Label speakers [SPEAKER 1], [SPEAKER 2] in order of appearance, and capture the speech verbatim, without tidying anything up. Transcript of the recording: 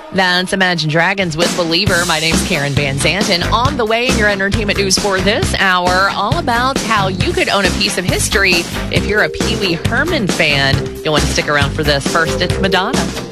[SPEAKER 1] That's Imagine Dragons with Believer. My name's Karen Van Zanten. On the way in your entertainment news for this hour, all about how you could own a piece of history if you're a Pee Wee Herman fan. You'll want to stick around for this. First, it's Madonna.